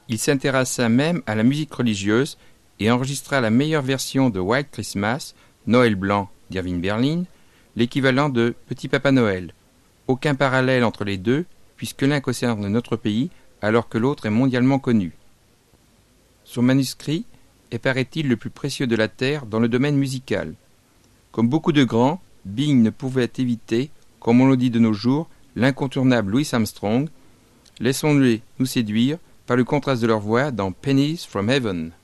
Il s'intéressa même à la musique religieuse et enregistra la meilleure version de White Christmas, Noël blanc d'Irving Berlin, l'équivalent de Petit Papa Noël. Aucun parallèle entre les deux, puisque l'un concerne notre pays alors que l'autre est mondialement connu. Son manuscrit est, paraît-il, le plus précieux de la Terre dans le domaine musical. Comme beaucoup de grands, Bing ne pouvait éviter, comme on le dit de nos jours, l'incontournable Louis Armstrong. Laissons-les nous séduire par le contraste de leur voix dans Pennies from Heaven.